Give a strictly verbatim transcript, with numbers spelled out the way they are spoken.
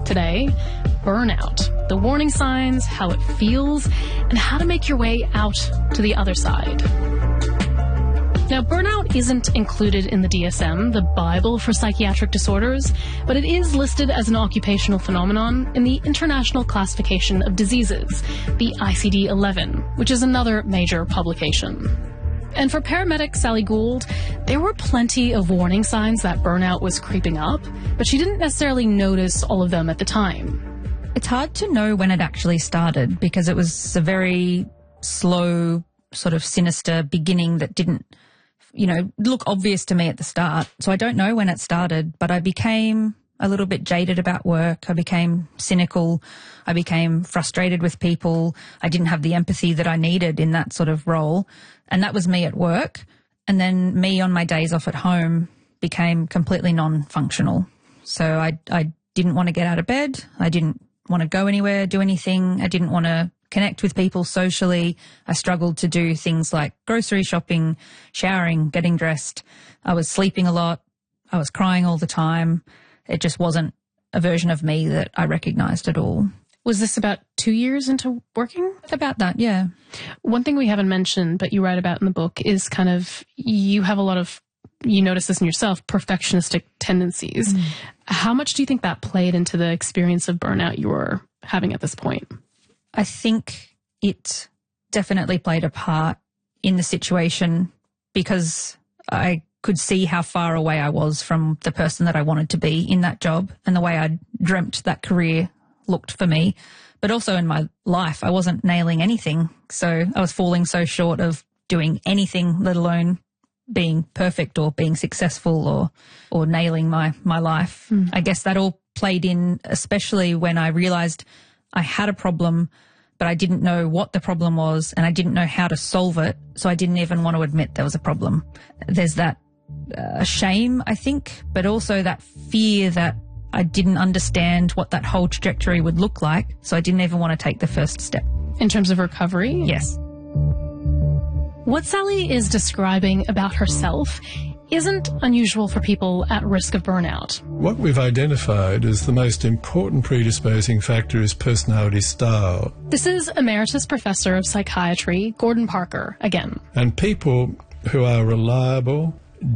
Today, burnout, the warning signs, how it feels, and how to make your way out to the other side. Now, burnout isn't included in the D S M, the Bible for psychiatric disorders, but it is listed as an occupational phenomenon in the International Classification of Diseases, the I C D eleven, which is another major publication. And for paramedic Sally Gould, there were plenty of warning signs that burnout was creeping up, but she didn't necessarily notice all of them at the time. It's hard to know when it actually started because it was a very slow, sort of sinister beginning that didn't, you know, look obvious to me at the start. So I don't know when it started, but I became a little bit jaded about work. I became cynical. I became frustrated with people. I didn't have the empathy that I needed in that sort of role. And that was me at work. And then me on my days off at home became completely non-functional. So I, I didn't want to get out of bed. I didn't want to go anywhere, do anything. I didn't want to connect with people socially. I struggled to do things like grocery shopping, showering, getting dressed. I was sleeping a lot. I was crying all the time. It just wasn't a version of me that I recognized at all. Was this about two years into working? About that, yeah. One thing we haven't mentioned, but you write about in the book, is kind of, you have a lot of, you notice this in yourself, perfectionistic tendencies. Mm. How much do you think that played into the experience of burnout you were having at this point? I think it definitely played a part in the situation because I could see how far away I was from the person that I wanted to be in that job and the way I dreamt that career looked for me. But also in my life, I wasn't nailing anything. So I was falling so short of doing anything, let alone being perfect or being successful or or nailing my, my life. Mm. I guess that all played in, especially when I realized I had a problem, but I didn't know what the problem was and I didn't know how to solve it. So I didn't even want to admit there was a problem. There's that uh, shame, I think, but also that fear that I didn't understand what that whole trajectory would look like. So I didn't even want to take the first step. In terms of recovery? Yes. What Sally is describing about herself isn't unusual for people at risk of burnout. What we've identified as the most important predisposing factor is personality style. This is Emeritus Professor of Psychiatry, Gordon Parker, again. And people who are reliable,